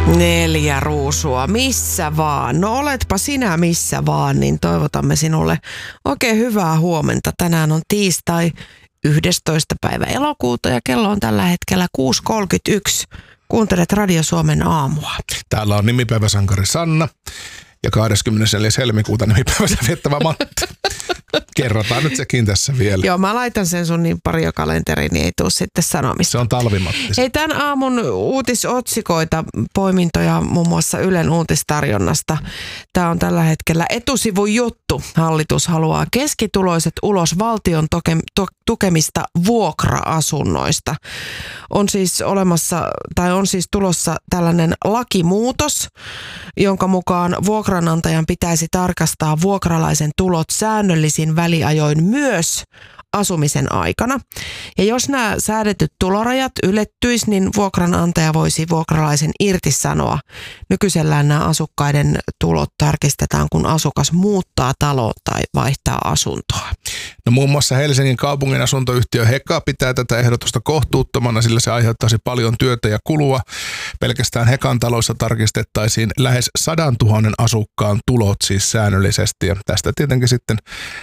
4 ruusua, missä vaan. No oletpa sinä missä vaan, niin toivotamme sinulle oikein hyvää huomenta. Tänään on tiistai 11. päivä elokuuta ja kello on tällä hetkellä 6.31. Kuuntelet Radio Suomen aamua. Täällä on nimipäiväsankari Sanna ja 24. helmikuuta nimipäivänsä viettävä Matti. Kerrotaan nyt sekin tässä vielä. Joo, mä laitan sen sun niin pari kalenteriin, niin ei tule sitten sanomista. Se on talvimatti. Hei, tämän aamun uutisotsikoita, poimintoja muun muassa Ylen uutistarjonnasta. Tämä on tällä hetkellä etusivun juttu. Hallitus haluaa keskituloiset ulos valtion tukemista vuokra-asunnoista. On siis tulossa tällainen lakimuutos, jonka mukaan vuokranantajan pitäisi tarkastaa vuokralaisen tulot säännöllisin väliajoin myös asumisen aikana. Ja jos nämä säädetyt tulorajat ylettyisi, niin vuokranantaja voisi vuokralaisen irtisanoa. Nykyisellään nämä asukkaiden tulot tarkistetaan, kun asukas muuttaa taloon tai vaihtaa asuntoa. No muun muassa Helsingin kaupungin asuntoyhtiö Heka pitää tätä ehdotusta kohtuuttomana, sillä se aiheuttaisi paljon työtä ja kulua. Pelkästään Hekan taloissa tarkistettaisiin lähes 100 000 asukkaan tulot siis säännöllisesti. Ja tästä tietenkin sitten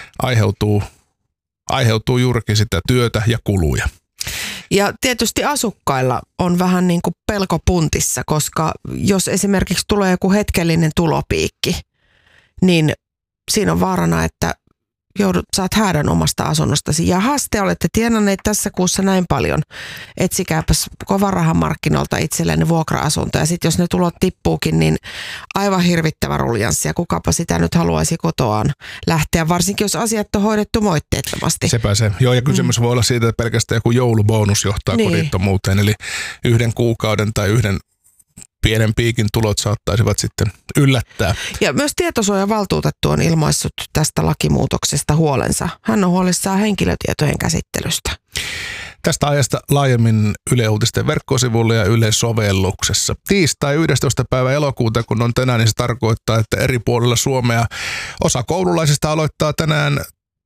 aiheutuu juurikin sitä työtä ja kuluja. Ja tietysti asukkailla on vähän niin kuin pelko puntissa, koska jos esimerkiksi tulee joku hetkellinen tulopiikki, niin siinä on vaarana, että saat häädön omasta asunnostasi. Ja te olette tienanneet tässä kuussa näin paljon. Etsikääpäs kovan markkinoilta itselleen vuokra-asunto. Ja sitten jos ne tulot tippuukin, niin aivan hirvittävä ruljanssi. Ja kukapa sitä nyt haluaisi kotoaan lähteä, varsinkin jos asiat on hoidetty moitteettomasti. Sepä se. Joo, ja kysymys voi olla siitä, että pelkästään joku joulubonus johtaa kodittomuuteen. Eli 1 kuukauden tai 1 pienen piikin tulot saattaisivat sitten yllättää. Ja myös tietosuojavaltuutettu on ilmaissut tästä lakimuutoksesta huolensa. Hän on huolissaan henkilötietojen käsittelystä. Tästä ajasta laajemmin Yle Uutisten verkkosivuilla ja Yle sovelluksessa. Tiistai 11. päivä elokuuta, kun on tänään, niin se tarkoittaa, että eri puolilla Suomea osa koululaisista aloittaa tänään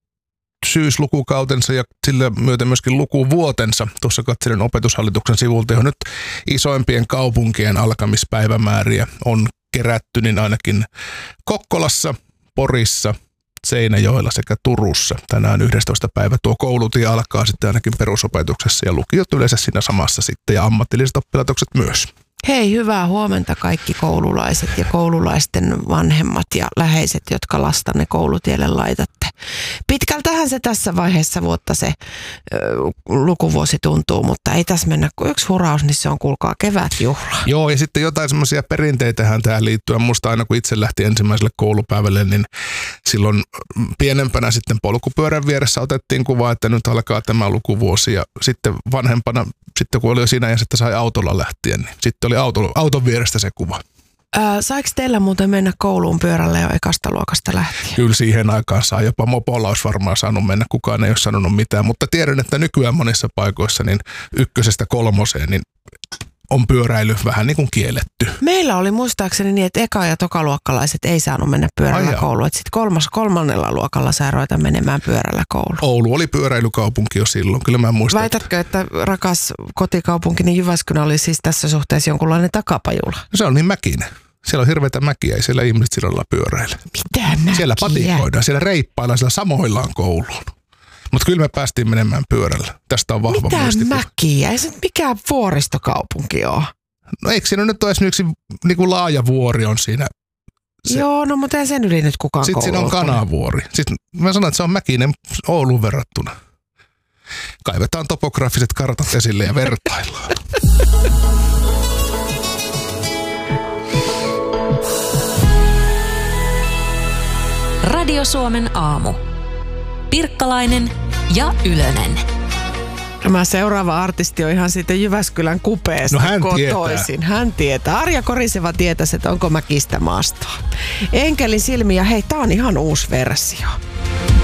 syyslukukautensa ja sillä myöten myöskin lukuvuotensa. Tuossa katselin Opetushallituksen sivulta, johon nyt isoimpien kaupunkien alkamispäivämääriä on kerätty, niin ainakin Kokkolassa, Porissa, Seinäjoella sekä Turussa. Tänään 11. päivä tuo koulutie alkaa sitten ainakin perusopetuksessa ja lukiot yleensä siinä samassa sitten ja ammatilliset oppilaitokset myös. Hei, hyvää huomenta kaikki koululaiset ja koululaisten vanhemmat ja läheiset, jotka lastanne koulutielle laitatte. Pitkältähän se tässä vaiheessa vuotta se lukuvuosi tuntuu, mutta ei tässä mennä kuin yksi huraus, niin se on kuulkaa kevätjuhla. Joo, ja sitten jotain semmoisia perinteitähän tähän liittyen. Musta aina kun itse lähti ensimmäiselle koulupäivälle, niin silloin pienempänä sitten polkupyörän vieressä otettiin kuva, että nyt alkaa tämä lukuvuosi. Ja sitten vanhempana, sitten kun oli jo siinä ja sitten sai autolla lähtien, niin sitten oli auton vierestä se kuva. Saiko teillä muuten mennä kouluun pyörällä jo ekasta luokasta lähtien? Kyllä siihen aikaan saa. Jopa mopolla olisi varmaan saanut mennä. Kukaan ei ole sanonut mitään. Mutta tiedän, että nykyään monissa paikoissa niin 1-3 niin on pyöräily vähän niin kuin kielletty. Meillä oli muistaakseni niin, että eka- ja tokaluokkalaiset ei saanut mennä pyörällä kouluun. Sitten 3. luokalla saa ruveta menemään pyörällä kouluun. Oulu oli pyöräilykaupunki jo silloin. Kyllä mä muistan. Väitätkö, että rakas kotikaupunkini Jyväskylä oli siis tässä suhteessa jonkunlainen takapajula? No se on niin mäkinen. Siellä on hirveitä mäkiä, ei siellä ihmiset silloin pyöräile. Mitä mäkiä? Siellä patikoidaan, siellä reippaillaan, siellä samoillaan kouluun. Mutta kyllä me päästiin menemään pyörällä. Tästä on vahva muistikuva. Mitä mäkiä? Ei se mikään vuoristokaupunki ole. No eikö siinä nyt ole esimerkiksi niin kuin laaja vuori on siinä? Joo, no mutta ei sen yli nyt kukaan sitten siinä on Kanavuori. Sitten mä sanon, että se on mäkinen Ouluun verrattuna. Kaivetaan topografiset kartat esille ja vertaillaan. Radio Suomen aamu. Pirkkalainen ja Ylönen. Tämä seuraava artisti on ihan siitä Jyväskylän kupeesta kotoisin. Hän tietää. Arja Koriseva tietäisi, että onko mäkistä maastoa. Enkelin silmiä, hei, tää on ihan uusi versio.